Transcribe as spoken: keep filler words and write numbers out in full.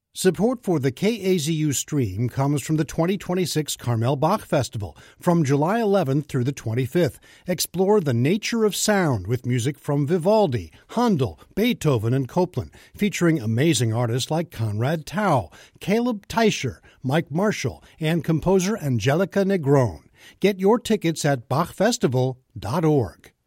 Support for the K A Z U stream comes from the twenty twenty-six Carmel Bach Festival from July eleventh through the twenty-fifth. Explore the nature of sound with music from Vivaldi, Handel, Beethoven, and Copland, featuring amazing artists like Conrad Tao, Caleb Teicher, Mike Marshall, and composer Angelica Negron. Get your tickets at bach festival dot org.